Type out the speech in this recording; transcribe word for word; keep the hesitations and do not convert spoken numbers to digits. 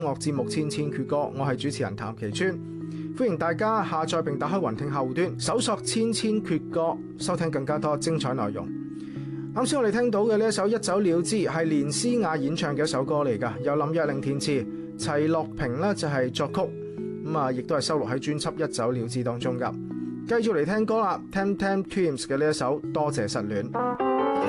樂節目《千千闕歌》，我係主持人譚其川，歡迎大家下載並打開雲聽客戶端，搜索《千千闕歌》，收聽更加多精彩內容。啱先我哋聽到嘅呢一首《一走了之》係連詩雅演唱嘅一首歌嚟㗎，由林若寧填詞，齊樂平呢就係作曲，咁啊亦都係收錄喺專輯《一走了之》當中㗎。繼續嚟聽歌啦，Tam Tam Twins 嘅呢一首《多謝失戀》。